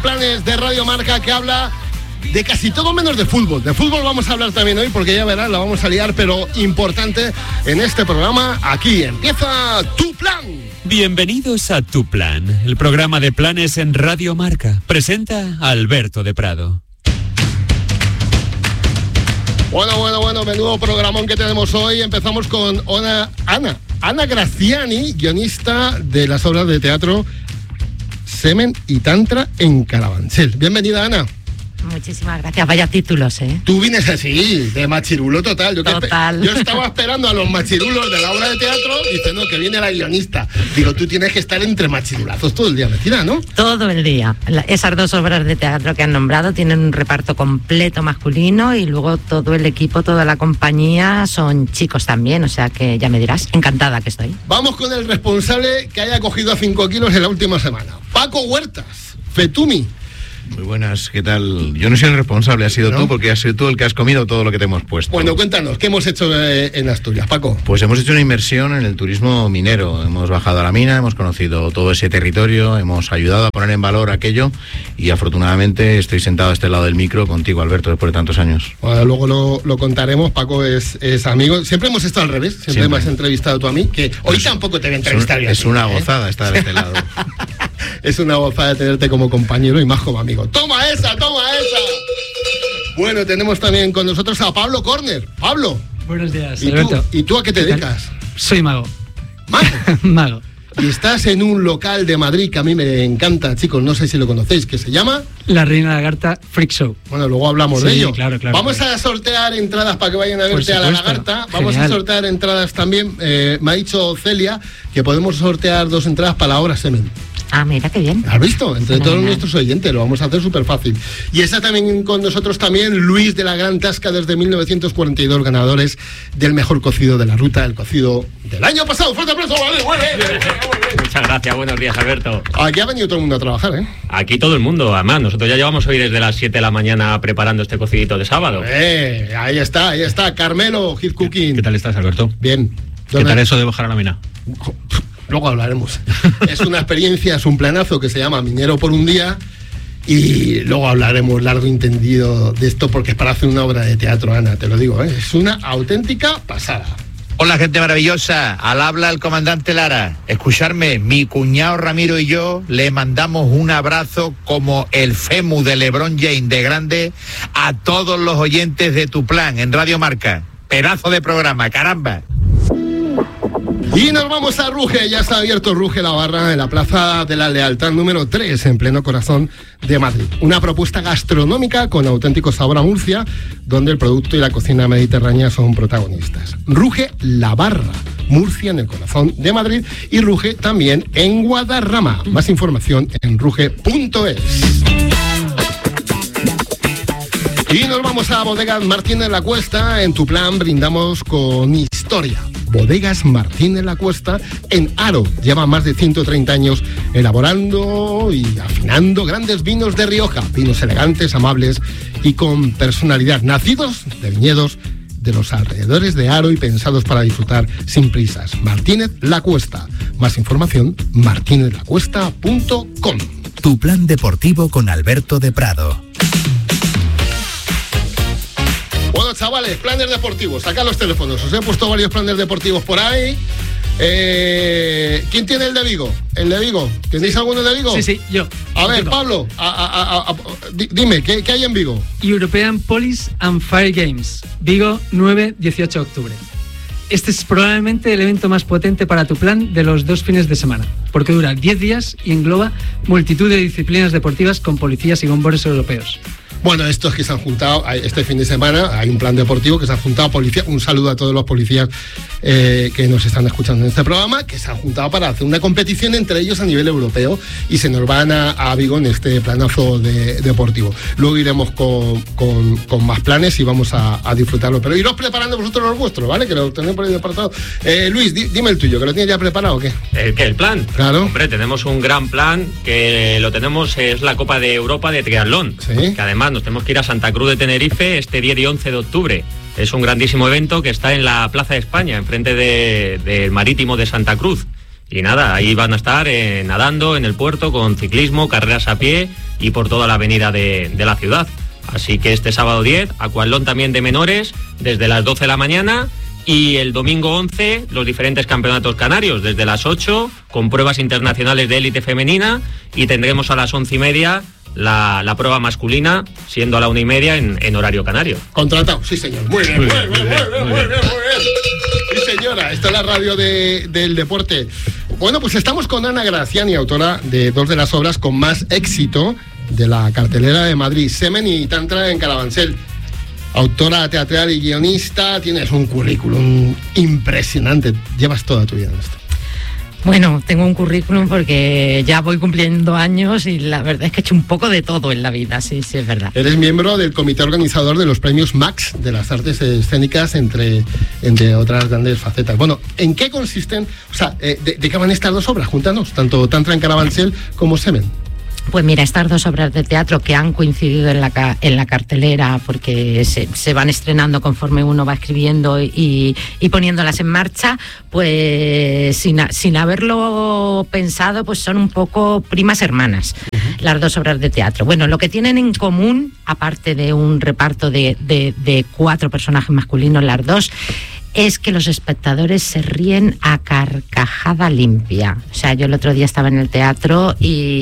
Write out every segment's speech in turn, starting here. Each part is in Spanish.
Planes de Radio Marca, que habla de casi todo menos de fútbol. De fútbol vamos a hablar también hoy, porque ya verás, la vamos a liar, pero importante en este programa. Aquí empieza Tu Plan. Bienvenidos a Tu Plan, el programa de planes en Radio Marca. Presenta a Alberto de Prado. Bueno, menudo programón que tenemos hoy. Empezamos con Ana Graziani, guionista de las obras de teatro Semen y Tantra en Carabanchel. Bienvenida, Ana. Muchísimas gracias, vaya títulos, ¿eh? Tú vienes así, de machirulo total. Yo estaba esperando a los machirulos de la obra de teatro diciendo que viene la guionista. Digo, tú tienes que estar entre machirulazos todo el día metida, ¿no? Todo el día. Esas dos obras de teatro que han nombrado tienen un reparto completo masculino y luego todo el equipo, toda la compañía son chicos también, o sea que ya me dirás, encantada que estoy. Vamos con el responsable que haya cogido 5 kilos en la última semana. Paco Huertas, Fetumi. Muy buenas, ¿qué tal? Yo no soy el responsable, has sido tú, porque has sido tú el que has comido todo lo que te hemos puesto. Bueno, cuéntanos, ¿qué hemos hecho en Asturias, Paco? Pues hemos hecho una inmersión en el turismo minero. Hemos bajado a la mina, hemos conocido todo ese territorio, hemos ayudado a poner en valor aquello y afortunadamente estoy sentado a este lado del micro contigo, Alberto, después de tantos años. Bueno, luego lo contaremos. Paco es amigo. Siempre hemos estado al revés, siempre me has entrevistado tú a mí, que hoy pues tampoco te voy a entrevistar. Es una gozada estar de este lado. Es una gozada tenerte como compañero y más como amigo. ¡Toma esa! Bueno, tenemos también con nosotros a Pablo Corner. Pablo. Buenos días, Alberto. ¿Y tú a qué te dedicas? Soy mago. ¿Mago? Mago. Y estás en un local de Madrid que a mí me encanta, chicos, no sé si lo conocéis, que se llama... La Reina Lagarta Freak Show. Bueno, luego hablamos de ello. Claro. Vamos a sortear entradas para que vayan a verte a la Lagarta. Vamos a sortear entradas también. Me ha dicho Celia que podemos sortear 2 entradas para la obra Semen. Ah, mira, qué bien. ¿Has visto? Entre todos nuestros oyentes, lo vamos a hacer súper fácil. Y está también con nosotros también Luis de la Gran Tasca, desde 1942, ganadores del mejor cocido de la ruta, el cocido del año pasado. ¡Fuerte aplauso! ¡Vale! Muchas gracias, buenos días, Alberto. Aquí ha venido todo el mundo a trabajar, ¿eh? Aquí todo el mundo, además, nosotros ya llevamos hoy desde las 7 de la mañana preparando este cocidito de sábado. Ahí está, Carmelo, Hit Cooking. ¿Qué tal estás, Alberto? Bien. ¿Qué tal eso de bajar a la mina? Luego hablaremos. Es una experiencia, es un planazo que se llama Minero por un día y luego hablaremos largo y entendido de esto porque es para hacer una obra de teatro, Ana, te lo digo, ¿eh? Es una auténtica pasada. Hola, gente maravillosa, al habla el comandante Lara. Escucharme, mi cuñado Ramiro y yo le mandamos un abrazo como el FEMU de LeBron James de grande a todos los oyentes de Tu Plan en Radio Marca. Pedazo de programa, caramba. Y nos vamos a Ruge, ya está abierto Ruge la Barra en la Plaza de la Lealtad número 3, en pleno corazón de Madrid. Una propuesta gastronómica con auténtico sabor a Murcia, donde el producto y la cocina mediterránea son protagonistas. Ruge la Barra, Murcia en el corazón de Madrid, y Ruge también en Guadarrama. Más información en ruge.es. Y nos vamos a Bodegas Martínez La Cuesta. En Tu Plan brindamos con historia. Bodegas Martínez La Cuesta en Aro. Lleva más de 130 años elaborando y afinando grandes vinos de Rioja. Vinos elegantes, amables y con personalidad. Nacidos de viñedos de los alrededores de Aro y pensados para disfrutar sin prisas. Martínez La Cuesta. Más información, martinezlacuesta.com. Tu Plan deportivo con Alberto de Prado. Bueno, chavales, planes deportivos, sacad los teléfonos. Os he puesto varios planes deportivos por ahí. ¿Quién tiene el de Vigo? ¿El de Vigo? ¿Tenéis alguno de Vigo? Sí, yo. A ver, Pablo, dime, ¿qué hay en Vigo? European Police and Fire Games, Vigo, 9-18 de octubre. Este es probablemente el evento más potente para Tu Plan de los 2 fines de semana, porque dura 10 días y engloba multitud de disciplinas deportivas con policías y bomberos europeos. Bueno, estos que se han juntado este fin de semana, hay un plan deportivo que se han juntado policías. Un saludo a todos los policías que nos están escuchando en este programa, que se han juntado para hacer una competición entre ellos a nivel europeo y se nos van a Vigo en este planazo deportivo. Luego iremos con más planes y vamos a disfrutarlo. Pero iros preparando vosotros los vuestros, ¿vale? Que lo tenéis por ahí apartado. Luis, dime el tuyo, que lo tienes ya preparado, ¿o qué? ¿El plan? Claro. Hombre, tenemos un gran plan que lo tenemos, es la Copa de Europa de Triatlón. Sí. Que además nos tenemos que ir a Santa Cruz de Tenerife este 10 y 11 de octubre. Es un grandísimo evento que está en la Plaza de España, enfrente del Marítimo de Santa Cruz. Y nada, ahí van a estar nadando en el puerto, con ciclismo, carreras a pie y por toda la avenida de la ciudad. Así que este sábado 10, aquatlón también de menores, desde las 12 de la mañana. Y el domingo 11, los diferentes campeonatos canarios, desde las 8, con pruebas internacionales de élite femenina. Y tendremos a las 11:30 la prueba masculina, siendo a la 1:30 en horario canario. Contratado, sí señor. Muy bien. Sí señora, esta es la radio del deporte. Bueno, pues estamos con Ana Graciani, autora de 2 de las obras con más éxito de la cartelera de Madrid, Semen y Tantra en Carabanchel. Autora teatral y guionista, tienes un currículum impresionante, llevas toda tu vida en esto. Bueno, tengo un currículum porque ya voy cumpliendo años y la verdad es que he hecho un poco de todo en la vida, sí, es verdad. Eres miembro del comité organizador de los premios Max de las artes escénicas, entre otras grandes facetas. Bueno, ¿en qué consisten, de qué van estas 2 obras? Júntanos, tanto Tantra en Carabanchel como Semen. Pues mira, estas 2 obras de teatro que han coincidido en la cartelera, porque se van estrenando conforme uno va escribiendo y poniéndolas en marcha, pues sin haberlo pensado, pues son un poco primas hermanas, las 2 obras de teatro. Bueno, lo que tienen en común, aparte de un reparto de 4 personajes masculinos, las 2, es que los espectadores se ríen a carcajada limpia. O sea, yo el otro día estaba en el teatro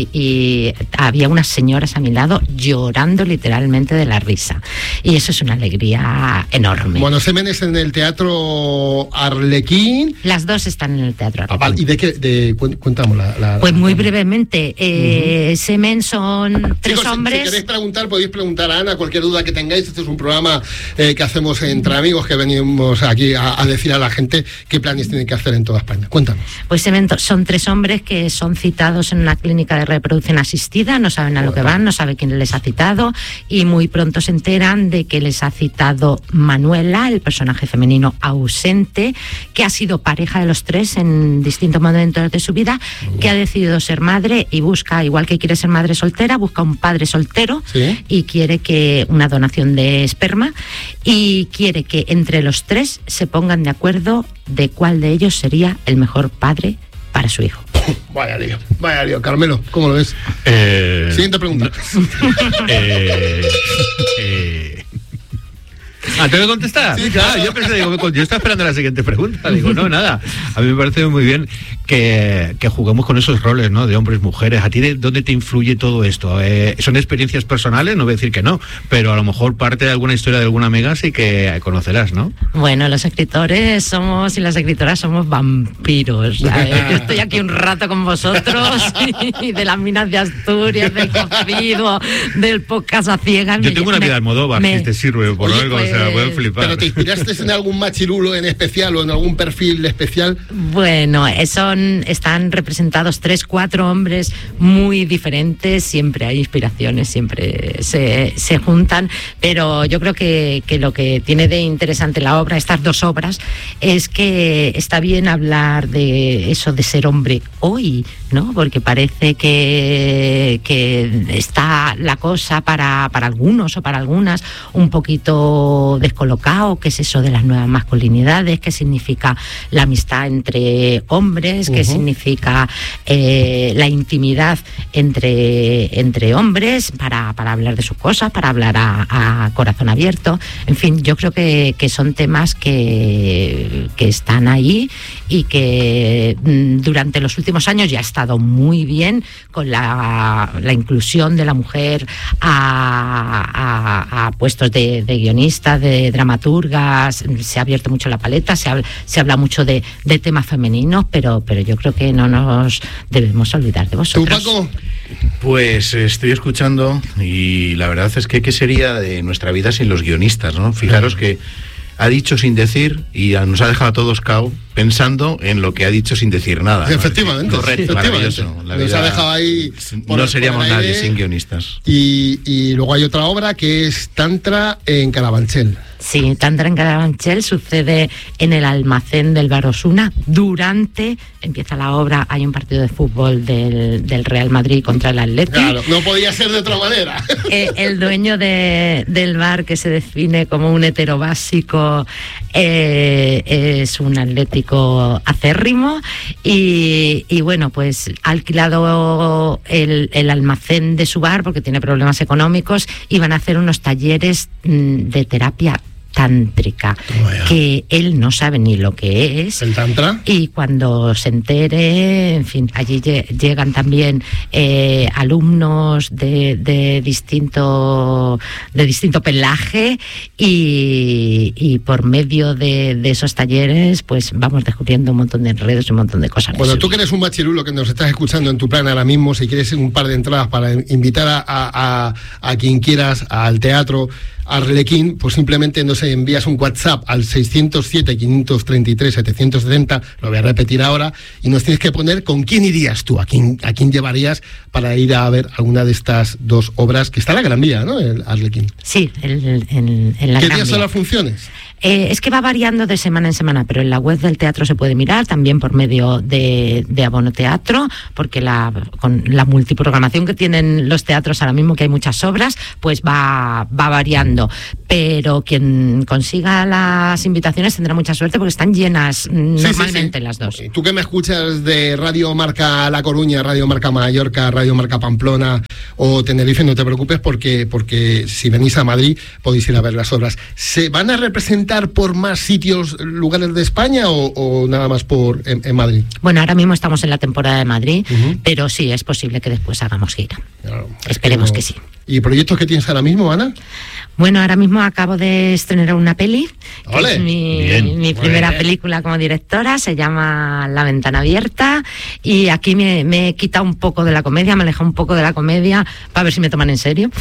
y había unas señoras a mi lado llorando literalmente de la risa. Y eso es una alegría enorme. Bueno, Semen es en el Teatro Arlequín. Las 2 están en el Teatro Arlequín. ¿Y de qué? Cuéntamos Pues muy brevemente. Semen son 3 Chicos, hombres. Si queréis preguntar, podéis preguntar a Ana cualquier duda que tengáis. Este es un programa que hacemos entre amigos, que venimos aquí a decir a la gente qué planes tienen que hacer en toda España. Cuéntanos. Pues son 3 hombres que son citados en una clínica de reproducción asistida, no saben a lo que van, no saben quién les ha citado, y muy pronto se enteran de que les ha citado Manuela, el personaje femenino ausente, que ha sido pareja de los 3 en distintos momentos de su vida, que ha decidido ser madre y busca, igual que quiere ser madre soltera, busca un padre soltero. ¿Sí? Y quiere que una donación de esperma, y quiere que entre los 3 se pongan de acuerdo de cuál de ellos sería el mejor padre para su hijo. Vaya lío. Carmelo, ¿cómo lo ves? Siguiente pregunta. ¿Tengo que contestar? Sí, claro. Yo pensé, yo estaba esperando la siguiente pregunta. Digo, no, nada. A mí me parece muy bien que juguemos con esos roles, ¿no? De hombres, mujeres. ¿A ti de dónde te influye todo esto? ¿Son experiencias personales? No voy a decir que no, pero a lo mejor parte de alguna historia de alguna amiga sí que conocerás, ¿no? Bueno, los escritores y las escritoras somos vampiros, ¿sabes? Yo estoy aquí un rato con vosotros y de las minas de Asturias, del cocido, del podcast a ciegas. Yo tengo una vida de Almodóvar, si te sirve por algo, pues, o sea, pueden flipar. ¿Pero te inspiraste en algún machirulo en especial o en algún perfil especial? Bueno, están representados 3-4 hombres muy diferentes, siempre hay inspiraciones, siempre se juntan, pero yo creo que lo que tiene de interesante la obra, estas 2 obras, es que está bien hablar de eso de ser hombre hoy, ¿no? Porque parece que está la cosa para algunos o para algunas un poquito descolocado. ¿Qué es eso de las nuevas masculinidades? ¿Qué significa la amistad entre hombres? ¿Qué significa la intimidad entre hombres para hablar de sus cosas, para hablar a corazón abierto? En fin, yo creo que son temas que están ahí y que durante los últimos años ya ha estado muy bien con la inclusión de la mujer a puestos de guionistas, de dramaturgas. Se ha abierto mucho la paleta, se habla mucho de temas femeninos, pero yo creo que no nos debemos olvidar de vosotros. ¿Tú, Paco? Pues estoy escuchando y la verdad es que ¿qué sería de nuestra vida sin los guionistas, ¿no? Fijaros que ha dicho sin decir y nos ha dejado a todos cao pensando en lo que ha dicho sin decir nada, ¿no? Efectivamente, correcto, maravilloso. Nos ha dejado ahí. No seríamos nadie sin guionistas. Y luego hay otra obra que es Tantra en Carabanchel. Sí, Tantra en Carabanchel sucede en el almacén del Bar Osuna. Empieza la obra, hay un partido de fútbol del Real Madrid contra el Atleti. Claro, no podía ser de otra manera. El dueño del bar, que se define como un hetero básico, es un atlético fanático acérrimo y bueno, pues ha alquilado el almacén de su bar porque tiene problemas económicos y van a hacer unos talleres de terapia tántrica, que él no sabe ni lo que es. ¿El tantra? Y cuando se entere, en fin, allí llegan también alumnos de distinto pelaje y por medio de esos talleres pues vamos descubriendo un montón de enredos y un montón de cosas. Bueno, tú que eres un machirulo que nos estás escuchando en tu plan ahora mismo, si quieres un par de entradas para invitar a quien quieras al teatro Arlequín, pues simplemente nos envías un WhatsApp al 607-533-770, lo voy a repetir ahora, y nos tienes que poner con quién irías tú, a quién llevarías para ir a ver alguna de estas dos obras, que está en la Gran Vía, ¿no? El Arlequín. Sí, en la Gran Vía. ¿Qué días son las funciones? Es que va variando de semana en semana, pero en la web del teatro se puede mirar, también por medio de Abono Teatro, porque con la multiprogramación que tienen los teatros ahora mismo, que hay muchas obras, pues va variando. Pero quien consiga las invitaciones tendrá mucha suerte porque están llenas normalmente las dos. Tú que me escuchas de Radio Marca La Coruña, Radio Marca Mallorca, Radio Marca Pamplona o Tenerife, no te preocupes porque si venís a Madrid podéis ir a ver las obras. ¿Se van a representar por más sitios, lugares de España o nada más en Madrid? Bueno, ahora mismo estamos en la temporada de Madrid, pero sí, es posible que después hagamos gira. Claro, esperemos que sí. ¿Y proyectos que tienes ahora mismo, Ana? Bueno, ahora mismo acabo de estrenar una peli, que ¡Ole! Es mi primera película como directora, se llama La Ventana Abierta, y aquí me he quitado un poco de la comedia, me he alejado un poco de la comedia para ver si me toman en serio,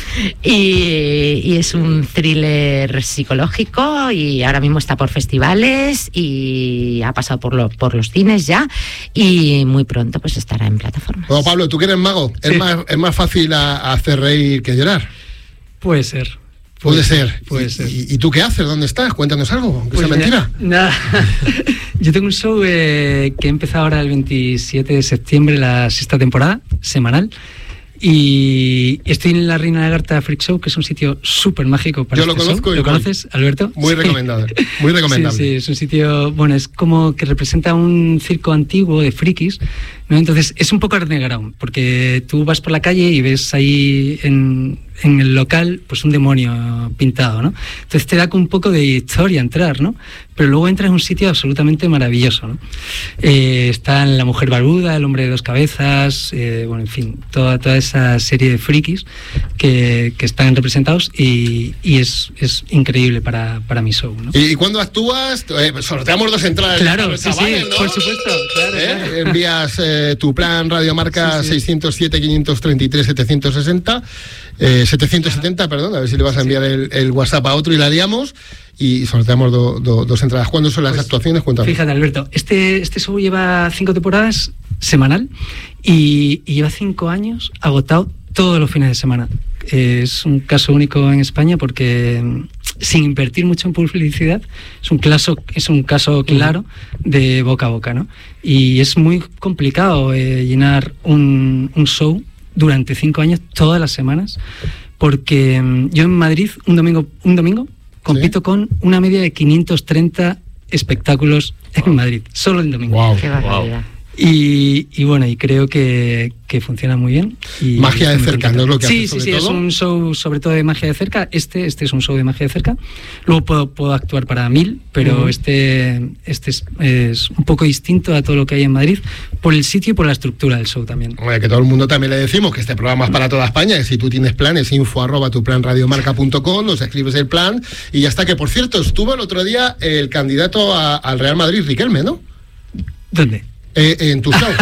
y es un thriller psicológico y ahora mismo está por festivales y ha pasado por los cines ya, y muy pronto pues estará en plataformas. Bueno, Pablo, tú que eres mago, sí. es más fácil hacer reír que llorar. Puede ser. Puede ser. ¿Y tú qué haces? ¿Dónde estás? Cuéntanos algo, aunque sea mira, mentira. Nada. Yo tengo un show que empieza ahora el 27 de septiembre, la sexta temporada, semanal. Y estoy en la Reina Lagarta Freak Show, que es un sitio súper mágico para Yo lo conozco. ¿Lo conoces, Alberto? Muy recomendable, muy recomendable. Sí, es un sitio, bueno, es como que representa un circo antiguo de frikis, ¿no? Entonces es un poco underground, porque tú vas por la calle y ves ahí en el local pues un demonio pintado, ¿no? Entonces te da un poco de historia entrar, ¿no? Pero luego entras en un sitio absolutamente maravilloso, ¿no? Están la mujer barbuda, el hombre de dos cabezas, bueno, en fin, toda esa serie de frikis que están representados y es increíble para mi show, ¿no? ¿Y cuando actúas? Sorteamos 2 entradas. Claro, sí, ¿no? por supuesto, claro. Envías tu plan Radio Marca 607-533-760. 770, perdón, a ver si le vas a enviar el WhatsApp a otro y la liamos y sorteamos 2 entradas. ¿Cuándo son las actuaciones? Cuéntame. Fíjate, Alberto, este show lleva 5 temporadas semanal y lleva 5 años agotado todos los fines de semana. Es un caso único en España porque sin invertir mucho en publicidad es un caso claro de boca a boca, ¿no? Y es muy complicado llenar un show durante 5 años, todas las semanas, porque yo en Madrid, un domingo compito con una media de 530 espectáculos en Madrid, solo en domingo. Wow. Qué barbaridad. Y bueno, y creo que funciona muy bien. Y magia de cerca, ¿no es lo que haces? Sí, es un show sobre todo de magia de cerca. Este es un show de magia de cerca. Luego puedo actuar para 1000, pero este es un poco distinto a todo lo que hay en Madrid, por el sitio y por la estructura del show también. Bueno, que todo el mundo también le decimos que este programa es para toda España, y si tú tienes planes, info@tuplanradiomarca.com, nos escribes el plan y ya está. Que por cierto, estuvo el otro día el candidato al Real Madrid, Riquelme, ¿no? ¿Dónde? En tu show.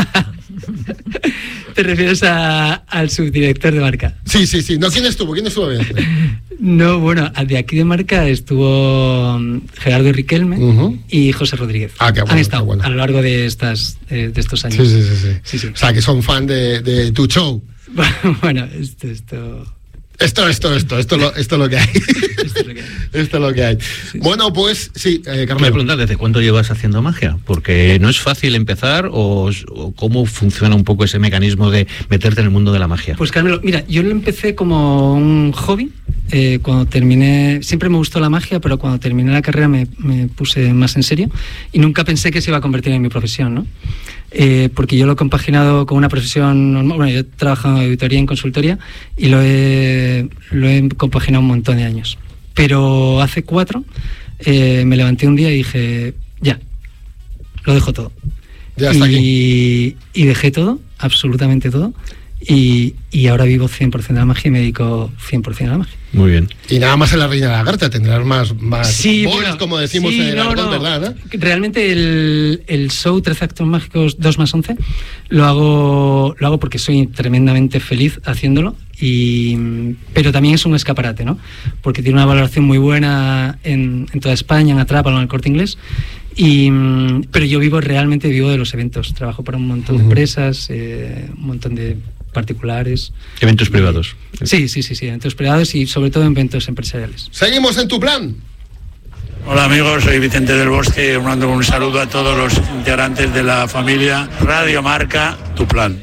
¿Te refieres al subdirector de Marca? Sí. No, ¿quién estuvo bien? No, bueno, de aquí de Marca estuvo Gerardo Riquelme y José Rodríguez. Qué bueno. Han estado bueno. A lo largo de estos años. Sí. O sea, que son fan de tu show. Bueno, esto Esto es lo que hay. Esto es lo que hay. Sí. Bueno, pues sí, Carmelo. Me preguntas, ¿desde cuándo llevas haciendo magia? Porque no es fácil empezar o cómo funciona un poco ese mecanismo de meterte en el mundo de la magia. Pues Carmelo, mira, yo lo empecé como un hobby cuando terminé, siempre me gustó la magia, pero cuando terminé la carrera me puse más en serio y nunca pensé que se iba a convertir en mi profesión, ¿no? Porque yo lo he compaginado con una profesión normal. Bueno, yo he trabajado en auditoría y en consultoría y lo he compaginado un montón de años. Pero hace 4 me levanté un día y dije, ya, lo dejo todo. Ya está aquí. Y dejé todo, absolutamente todo. Y ahora vivo 100% de la magia y me dedico 100% a la magia. Muy bien. Y nada más en la Reina de la Garta tendrás más sí, bolas, bueno, como decimos sí, en el argot, ¿verdad? ¿No? Realmente el show 13 actos mágicos 2 más 11 lo hago porque soy tremendamente feliz haciéndolo, pero también es un escaparate, ¿no? Porque tiene una valoración muy buena en toda España, en Atrápalo, en el Corte Inglés. Pero yo realmente vivo de los eventos. Trabajo para un montón de empresas, un montón de particulares. Eventos privados. Sí, eventos privados y sobre todo eventos empresariales. Seguimos en Tu Plan. Hola amigos, soy Vicente del Bosque, mando un saludo a todos los integrantes de la familia Radio Marca, Tu Plan.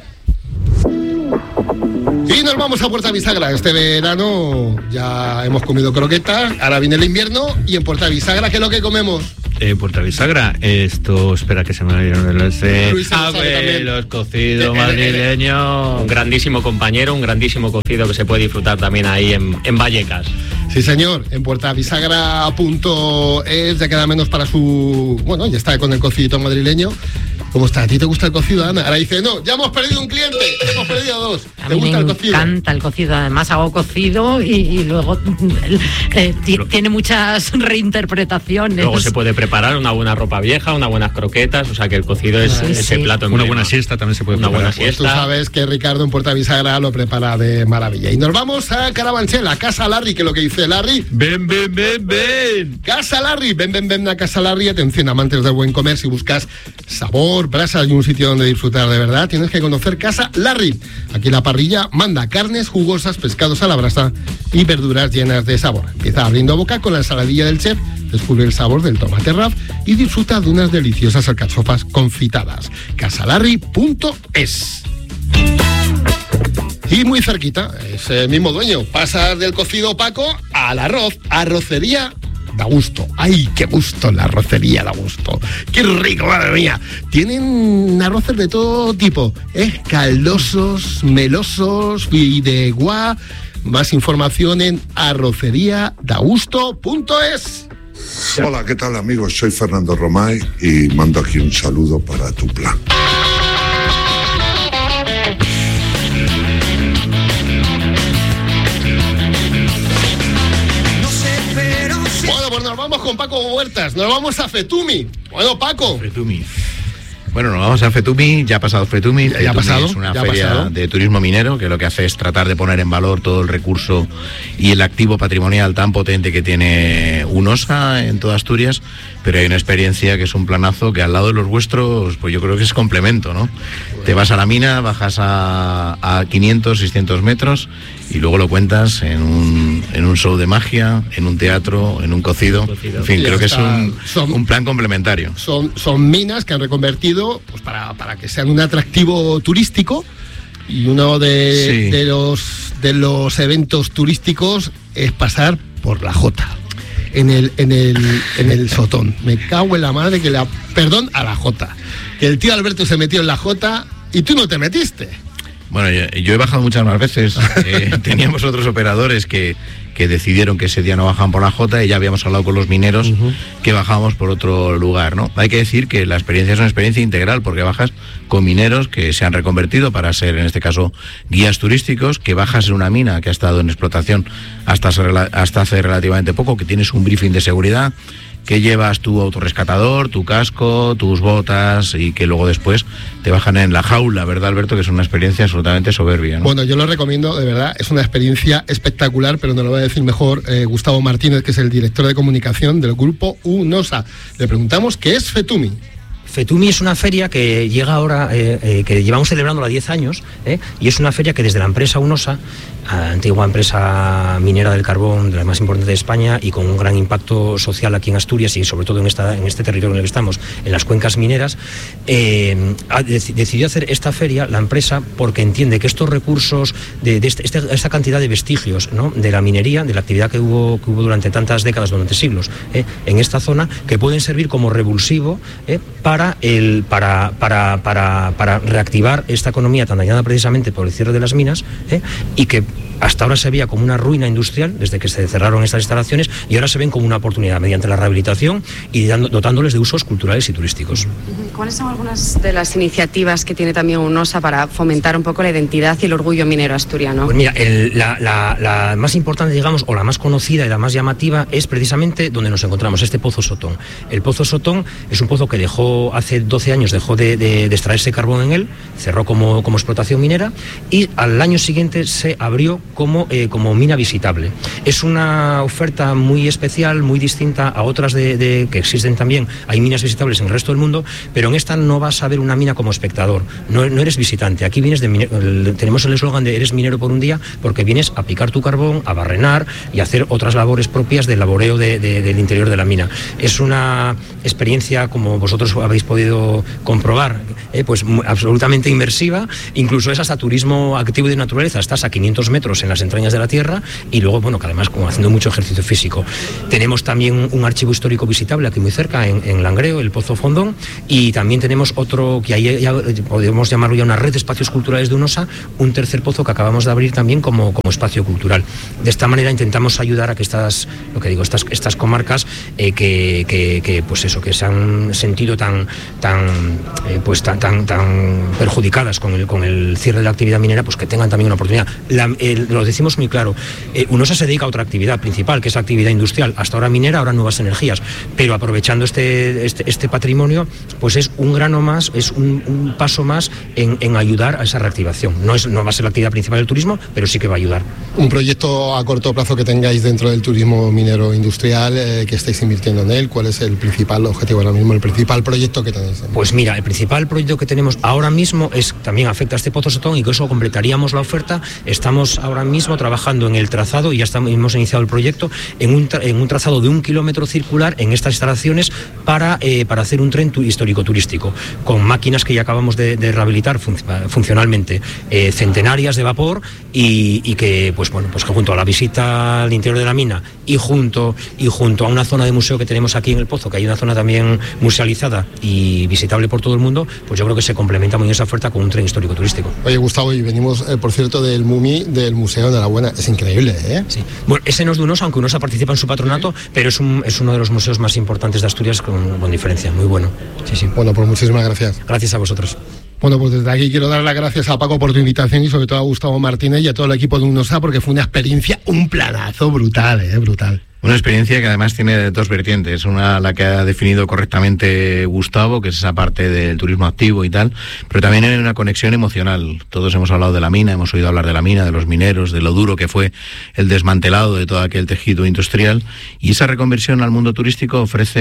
Y nos vamos a Puerta Bisagra. Este verano ya hemos comido croquetas, ahora viene el invierno y en Puerta Bisagra, ¿qué es lo que comemos? Puerta Bisagra, espera que se me vayan los cocido madrileño. Un grandísimo compañero, un grandísimo cocido que se puede disfrutar también ahí en Vallecas. Sí, señor, en puertabisagra.es ya queda menos para su... Bueno, ya está con el cocidito madrileño. ¿Cómo está? ¿A ti te gusta el cocido, Ana? Ahora dice, no, ya hemos perdido un cliente, hemos perdido 2. ¿Te gusta el cocido? Me encanta el cocido, además hago cocido y luego tiene muchas reinterpretaciones. Luego se puede preparar una buena ropa vieja, unas buenas croquetas, o sea que el cocido es ese plato emblema. Una buena siesta también se puede preparar. Una buena siesta. Pues tú sabes que Ricardo en Puerta Bisagra lo prepara de maravilla. Y nos vamos a Carabanchel, a Casa Larry, que es lo que dice Larry. ¡Ven! Casa Larry, ven a Casa Larry. Atención, amantes del buen comer, si buscas sabor, brasas y un sitio donde disfrutar de verdad, tienes que conocer Casa Larry. Aquí la parrilla manda carnes jugosas, pescados a la brasa y verduras llenas de sabor. Empieza abriendo boca con la ensaladilla del chef, descubre el sabor del tomate raf y disfruta de unas deliciosas alcachofas confitadas. casalarry.es. Y muy cerquita, es el mismo dueño. Pasas del cocido Paco al arroz. Arrocería Da Gusto. ¡Ay, qué gusto la arrocería Da Gusto! ¡Qué rico, madre mía! Tienen arroces de todo tipo, caldosos, melosos, fideuá. Más información en arroceriadagusto.es. Hola, ¿qué tal amigos? Soy Fernando Romay y mando aquí un saludo para Tu Plan. Bueno, pues nos vamos con Paco Huertas, nos vamos a Fetumi. Bueno, Paco. Fetumi. Bueno, nos vamos a Fetumi, ya ha pasado Fetumi. Ya ha pasado. Es una feria de turismo minero que lo que hace es tratar de poner en valor todo el recurso y el activo patrimonial tan potente que tiene UNOSA en toda Asturias, pero hay una experiencia que es un planazo que al lado de los vuestros, pues yo creo que es complemento, ¿no? Te vas a la mina, bajas a 500, 600 metros y luego lo cuentas en un show de magia, en un teatro, en un cocido. En fin, creo que es un plan complementario. Son minas que han reconvertido pues para que sean un atractivo turístico, y uno de los eventos turísticos es pasar por la Jota en el Sotón. Me cago en la madre perdón a la Jota, que el tío Alberto se metió en la Jota y tú no te metiste. Bueno, yo he bajado muchas más veces. Teníamos otros operadores que decidieron que ese día no bajaban por la Jota y ya habíamos hablado con los mineros que bajábamos por otro lugar, ¿no? Hay que decir que la experiencia es una experiencia integral porque bajas con mineros que se han reconvertido para ser, en este caso, guías turísticos, que bajas en una mina que ha estado en explotación hasta hace relativamente poco, que tienes un briefing de seguridad, que llevas tu autorrescatador, tu casco, tus botas y que luego después te bajan en la jaula, ¿verdad, Alberto? Que es una experiencia absolutamente soberbia, ¿no? Bueno, yo lo recomiendo, de verdad, es una experiencia espectacular, pero nos lo va a decir mejor Gustavo Martínez, que es el director de comunicación del grupo UNOSA. Le preguntamos qué es Fetumi. FETUMI es una feria que llega ahora, que llevamos celebrándola 10 años, y es una feria que desde la empresa UNOSA, antigua empresa minera del carbón, de las más importantes de España, y con un gran impacto social aquí en Asturias y sobre todo en este territorio en el que estamos, en las cuencas mineras, decidió hacer esta feria, la empresa, porque entiende que estos recursos, esta cantidad de vestigios, ¿no?, de la minería, de la actividad que hubo durante tantas décadas, durante siglos, en esta zona, que pueden servir como revulsivo para reactivar esta economía tan dañada precisamente por el cierre de las minas, y que hasta ahora se veía como una ruina industrial desde que se cerraron estas instalaciones, y ahora se ven como una oportunidad mediante la rehabilitación y dotándoles de usos culturales y turísticos. ¿Cuáles son algunas de las iniciativas que tiene también UNOSA para fomentar un poco la identidad y el orgullo minero asturiano? Pues mira, la más importante, digamos, o la más conocida y la más llamativa es precisamente donde nos encontramos, este Pozo Sotón. El Pozo Sotón es un pozo que hace 12 años dejó de extraerse carbón en él, cerró como explotación minera, y al año siguiente se abrió como mina visitable. Es una oferta muy especial, muy distinta a otras que existen también. Hay minas visitables en el resto del mundo, pero en esta no vas a ver una mina como espectador, no eres visitante. Aquí vienes tenemos el eslogan de eres minero por un día, porque vienes a picar tu carbón, a barrenar y a hacer otras labores propias del laboreo del interior de la mina. Es una experiencia, como vosotros habéis podido comprobar, pues absolutamente inmersiva. Incluso es hasta turismo activo de naturaleza. Estás a 500 metros en las entrañas de la tierra, y luego, bueno, que además como haciendo mucho ejercicio físico. Tenemos también un archivo histórico visitable aquí muy cerca, en Langreo, el Pozo Fondón, y también tenemos otro que ahí ya podemos llamarlo ya una red de espacios culturales de UNOSA, un tercer pozo que acabamos de abrir también como espacio cultural. De esta manera intentamos ayudar a que estas comarcas que se han sentido tan perjudicadas con el cierre de la actividad minera, pues que tengan también una oportunidad. Lo decimos muy claro, UNOSA se dedica a otra actividad principal, que es la actividad industrial, hasta ahora minera, ahora nuevas energías, pero aprovechando este patrimonio, pues es un grano más, es un paso más en ayudar a esa reactivación. No va a ser la actividad principal del turismo, pero sí que va a ayudar. Un proyecto a corto plazo que tengáis dentro del turismo minero industrial, que estáis invirtiendo en él, ¿cuál es el principal objetivo ahora mismo, el principal proyecto que tenéis? Pues mira, el principal proyecto que tenemos ahora mismo también afecta a este Pozo Sotón, y con eso completaríamos la oferta. Estamos ahora mismo trabajando en el trazado, y ya hemos iniciado el proyecto, en un trazado de 1 kilómetro circular en estas instalaciones para hacer un tren histórico turístico, con máquinas que ya acabamos de rehabilitar funcionalmente, centenarias de vapor, y que pues que junto a la visita al interior de la mina y junto a una zona de museo que tenemos aquí en el Pozo, que hay una zona también musealizada y visitable por todo el mundo, pues yo creo que se complementa muy bien esa oferta con un tren histórico turístico. Oye, Gustavo, y venimos, por cierto, del MUMI, del Museo, enhorabuena, es increíble, ¿eh? Sí. Bueno, ese no es de UNOSA, aunque UNOSA participa en su patronato, pero es uno de los museos más importantes de Asturias, con diferencia, muy bueno. Sí. Bueno, pues muchísimas gracias. Gracias a vosotros. Bueno, pues desde aquí quiero dar las gracias a Paco por tu invitación, y sobre todo a Gustavo Martínez y a todo el equipo de UNOSA, porque fue una experiencia, un planazo brutal, brutal. Una experiencia que además tiene dos vertientes. Una, la que ha definido correctamente Gustavo, que es esa parte del turismo activo y tal, pero también hay una conexión emocional. Todos hemos hablado de la mina, hemos oído hablar de la mina, de los mineros, de lo duro que fue el desmantelado de todo aquel tejido industrial, y esa reconversión al mundo turístico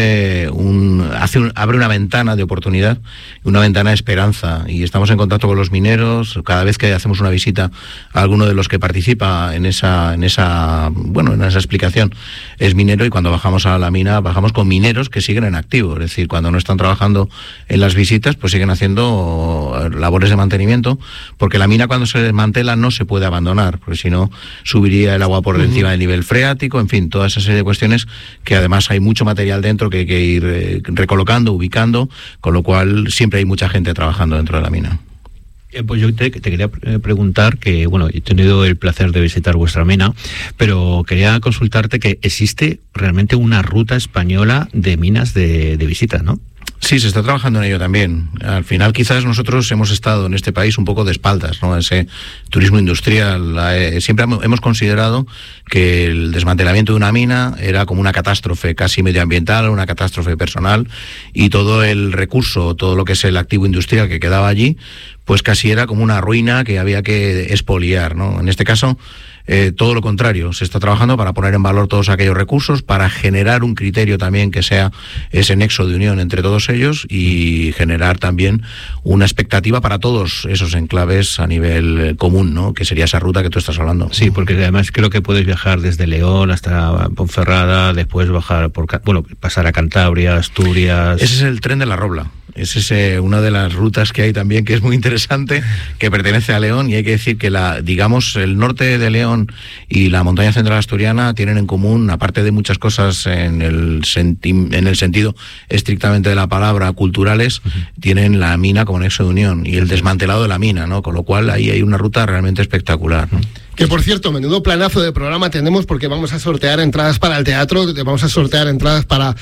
abre una ventana de oportunidad, una ventana de esperanza, y estamos en contacto con los mineros. Cada vez que hacemos una visita a alguno de los que participa en esa explicación, es minero, y cuando bajamos a la mina bajamos con mineros que siguen en activo, es decir, cuando no están trabajando en las visitas, pues siguen haciendo labores de mantenimiento, porque la mina, cuando se desmantela, no se puede abandonar, porque si no subiría el agua por encima del nivel freático, en fin, toda esa serie de cuestiones, que además hay mucho material dentro que hay que ir recolocando, ubicando, con lo cual siempre hay mucha gente trabajando dentro de la mina. Pues yo te quería preguntar, que bueno, he tenido el placer de visitar vuestra mina, pero quería consultarte que existe realmente una ruta española de minas de visita, ¿no? Sí, se está trabajando en ello también. Al final, quizás nosotros hemos estado en este país un poco de espaldas, ¿no? Ese turismo industrial. Siempre hemos considerado que el desmantelamiento de una mina era como una catástrofe casi medioambiental, una catástrofe personal, y todo el recurso, todo lo que es el activo industrial que quedaba allí, pues casi era como una ruina que había que expoliar, ¿no? En este caso, todo lo contrario, se está trabajando para poner en valor todos aquellos recursos, para generar un criterio también que sea ese nexo de unión entre todos ellos y generar también una expectativa para todos esos enclaves a nivel común, ¿no? Que sería esa ruta que tú estás hablando. Sí, porque además creo que puedes viajar desde León hasta Ponferrada, después bajar pasar a Cantabria, Asturias. Ese es el tren de la Robla. Es una de las rutas que hay también, que es muy interesante, que pertenece a León, y hay que decir que el norte de León y la montaña central asturiana tienen en común, aparte de muchas cosas en el sentido estrictamente de la palabra, culturales, tienen la mina como nexo de unión y el desmantelado de la mina, ¿no? Con lo cual ahí hay una ruta realmente espectacular, ¿no? Que por cierto, menudo planazo de programa tenemos, porque vamos a sortear entradas para el teatro, vamos a sortear entradas para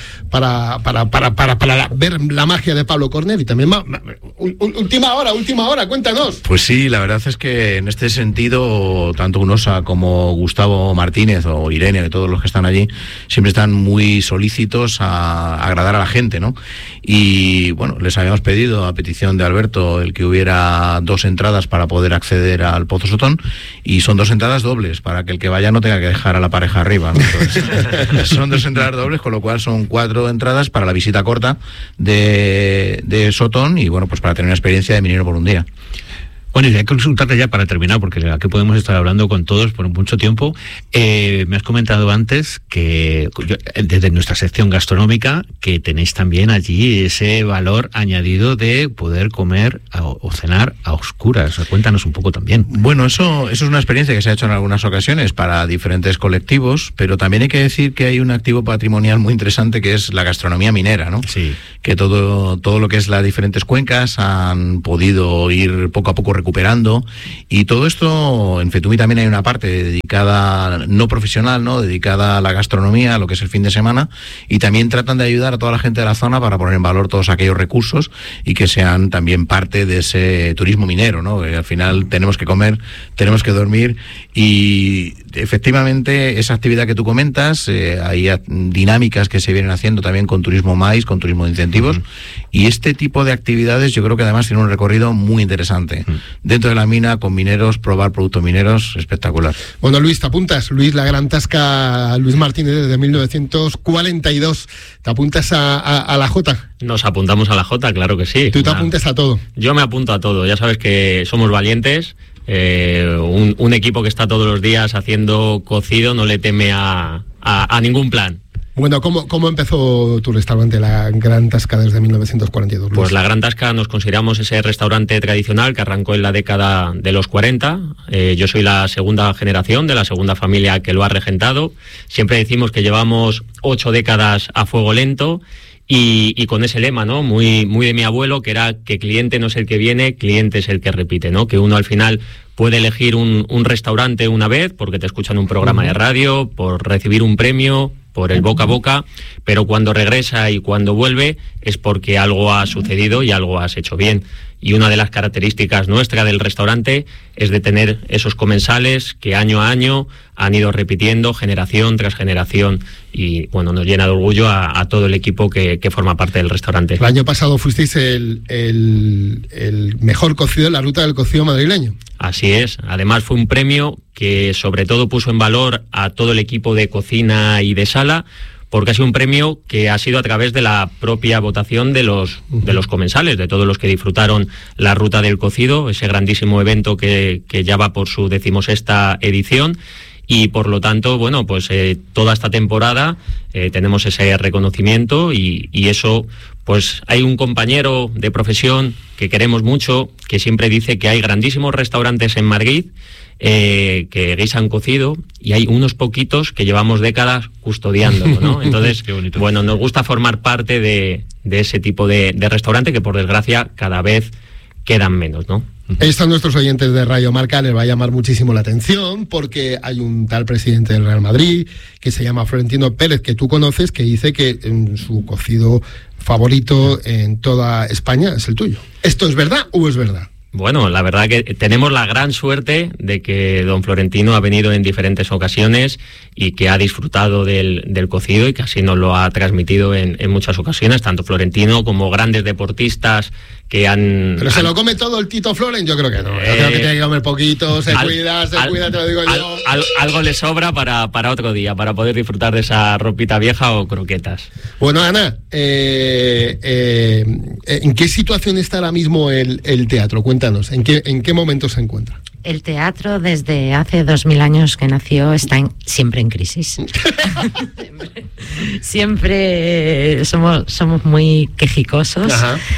ver la magia de Pablo Cornell, y también última hora, cuéntanos. Pues sí, la verdad es que en este sentido, tanto Unosa como Gustavo Martínez o Irene, de todos los que están allí, siempre están muy solícitos a agradar a la gente, ¿no? Y bueno, les habíamos pedido, a petición de Alberto, el que hubiera 2 entradas para poder acceder al Pozo Sotón, y son 2 entradas dobles, para que el que vaya no tenga que dejar a la pareja arriba, ¿no? Entonces, son 2 entradas dobles, con lo cual son 4 entradas para la visita corta de Sotón, y bueno, pues para tener una experiencia de minero por un día. Bueno, y hay que consultarte ya para terminar, porque aquí podemos estar hablando con todos por mucho tiempo. Me has comentado antes que desde nuestra sección gastronómica, que tenéis también allí ese valor añadido de poder comer o cenar a oscuras. Cuéntanos un poco también. Bueno, eso es una experiencia que se ha hecho en algunas ocasiones para diferentes colectivos, pero también hay que decir que hay un activo patrimonial muy interesante, que es la gastronomía minera, ¿no? Sí. Que todo lo que es las diferentes cuencas han podido ir poco a poco recuperando, y todo esto en Fetumi también hay una parte dedicada, no profesional, ¿no? Dedicada a la gastronomía, a lo que es el fin de semana, y también tratan de ayudar a toda la gente de la zona para poner en valor todos aquellos recursos y que sean también parte de ese turismo minero, ¿no? Que al final tenemos que comer, tenemos que dormir, y efectivamente esa actividad que tú comentas, hay dinámicas que se vienen haciendo también con turismo maíz, con turismo de incentivos, y este tipo de actividades yo creo que además tiene un recorrido muy interesante. Dentro de la mina, con mineros, probar productos mineros, espectacular. Bueno, Luis, ¿te apuntas? Luis, la gran tasca, Luis Martínez, desde 1942. ¿Te apuntas a la Jota? Nos apuntamos a la Jota, claro que sí. ¿Tú te apuntas a todo? Yo me apunto a todo, ya sabes que somos valientes. Un equipo que está todos los días haciendo cocido no le teme a ningún plan. Bueno, ¿cómo empezó tu restaurante, la Gran Tasca, desde 1942? Luis? Pues la Gran Tasca nos consideramos ese restaurante tradicional que arrancó en la década de los 40. Yo soy la segunda generación de la segunda familia que lo ha regentado. Siempre decimos que llevamos 8 décadas a fuego lento. Y con ese lema, ¿no? Muy de mi abuelo, que era que cliente no es el que viene, cliente es el que repite, ¿no? Que uno al final puede elegir un restaurante una vez porque te escuchan un programa de radio, por recibir un premio, por el boca a boca, pero cuando regresa y cuando vuelve es porque algo ha sucedido y algo has hecho bien. Y una de las características nuestra del restaurante es de tener esos comensales que año a año han ido repitiendo generación tras generación, y bueno, nos llena de orgullo a todo el equipo que forma parte del restaurante. El año pasado fuisteis el mejor cocido en la ruta del cocido madrileño. Así es, además fue un premio que sobre todo puso en valor a todo el equipo de cocina y de sala, porque ha sido un premio que ha sido a través de la propia votación de los comensales, de todos los que disfrutaron la ruta del cocido, ese grandísimo evento que ya va por su 16ª edición. Y por lo tanto, bueno, pues toda esta temporada tenemos ese reconocimiento, y eso, pues hay un compañero de profesión que queremos mucho, que siempre dice que hay grandísimos restaurantes en Madrid que guisan cocido, y hay unos poquitos que llevamos décadas custodiándolo, ¿no? Entonces, bueno, nos gusta formar parte de ese tipo de restaurante, que por desgracia cada vez quedan menos, ¿no? Están nuestros oyentes de Radio Marca, les va a llamar muchísimo la atención, porque hay un tal presidente del Real Madrid que se llama Florentino Pérez, que tú conoces, que dice que su cocido favorito en toda España es el tuyo. ¿Esto es verdad o es verdad? Bueno, la verdad que tenemos la gran suerte de que don Florentino ha venido en diferentes ocasiones y que ha disfrutado del cocido, y que así nos lo ha transmitido en muchas ocasiones, tanto Florentino como grandes deportistas que han... ¿Pero se lo come todo el Tito Floren? Yo creo que no. Yo creo que tiene que comer poquito, se cuida, te lo digo yo. Algo le sobra para otro día, para poder disfrutar de esa ropita vieja o croquetas. Bueno, Ana, ¿en qué situación está ahora mismo el teatro? Cuéntanos, ¿en qué momento se encuentra? El teatro, desde hace 2000 años que nació, está siempre en crisis. Siempre somos muy quejicosos.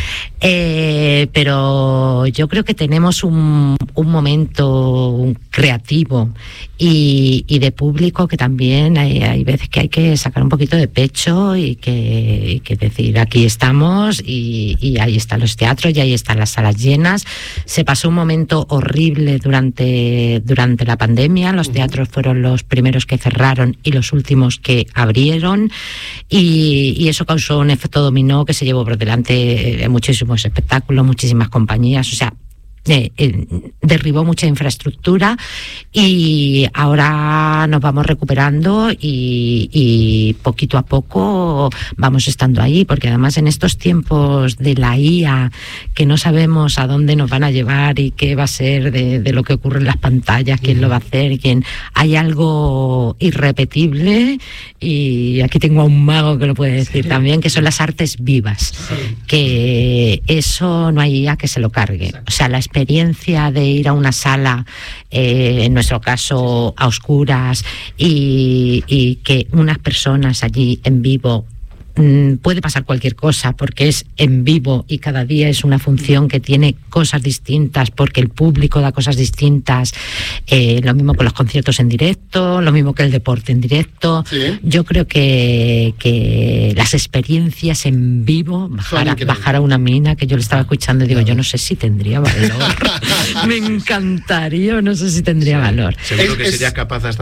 Pero yo creo que tenemos un momento creativo y de público que también hay veces que hay que sacar un poquito de pecho y que decir, aquí estamos y ahí están los teatros y ahí están las salas llenas. Se pasó un momento horrible durante la pandemia. Los teatros fueron los primeros que cerraron y los últimos que abrieron, y eso causó un efecto dominó que se llevó por delante muchísimos espectáculos, muchísimas compañías, o sea, derribó mucha infraestructura, y ahora nos vamos recuperando y poquito a poco vamos estando ahí, porque además en estos tiempos de la IA, que no sabemos a dónde nos van a llevar y qué va a ser de lo que ocurre en las pantallas, quién lo va a hacer, hay algo irrepetible, y aquí tengo a un mago que lo puede decir también, que son las artes vivas, que eso no hay IA que se lo cargue. O sea, la experiencia de ir a una sala, en nuestro caso a oscuras, y que unas personas allí en vivo, puede pasar cualquier cosa porque es en vivo y cada día es una función que tiene cosas distintas porque el público da cosas distintas, lo mismo con los conciertos en directo, lo mismo que el deporte en directo. Yo creo que las experiencias en vivo, bajar a una mina, que yo lo estaba escuchando y digo, yo no sé si tendría valor. Me encantaría, no sé si tendría valor. Seguro que sería capaz hasta